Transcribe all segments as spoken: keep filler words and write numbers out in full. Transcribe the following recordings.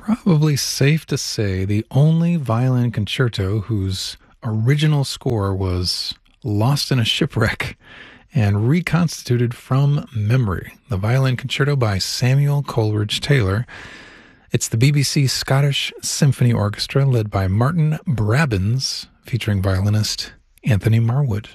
Probably safe to say the only violin concerto whose original score was lost in a shipwreck and reconstituted from memory. The Violin Concerto by Samuel Coleridge Taylor. It's the B B C Scottish Symphony Orchestra led by Martin Brabbins, featuring violinist Anthony Marwood.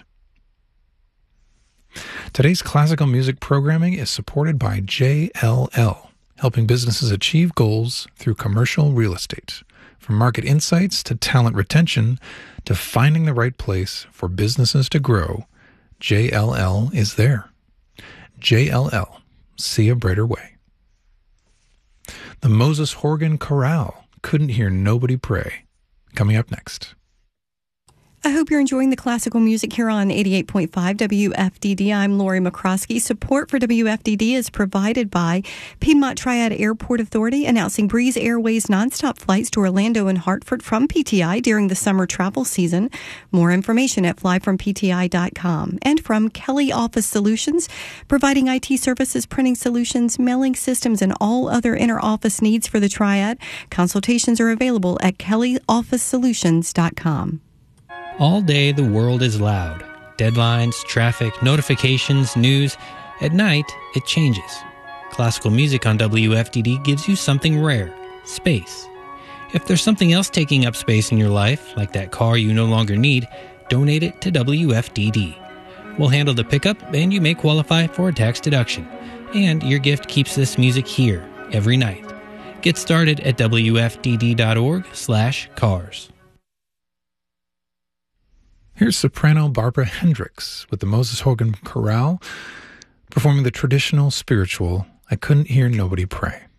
Today's classical music programming is supported by J L L, helping businesses achieve goals through commercial real estate. From market insights to talent retention to finding the right place for businesses to grow, J L L is there. J L L, see a brighter way. The Moses Horgan Chorale, Couldn't Hear Nobody Pray, coming up next. I hope you're enjoying the classical music here on eighty-eight point five W F D D. I'm Lori McCroskey. Support for W F D D is provided by Piedmont Triad Airport Authority, announcing Breeze Airways nonstop flights to Orlando and Hartford from P T I during the summer travel season. More information at fly from P T I dot com. And from Kelly Office Solutions, providing I T services, printing solutions, mailing systems, and all other inter-office needs for the Triad. Consultations are available at kelly office solutions dot com. All day the world is loud. Deadlines, traffic, notifications, news. At night, it changes. Classical music on W F D D gives you something rare: space. If there's something else taking up space in your life, like that car you no longer need, donate it to W F D D. We'll handle the pickup, and you may qualify for a tax deduction. And your gift keeps this music here every night. Get started at W F D D dot org slash cars. Here's soprano Barbara Hendricks with the Moses Horgan Chorale performing the traditional spiritual I Couldn't Hear Nobody Pray.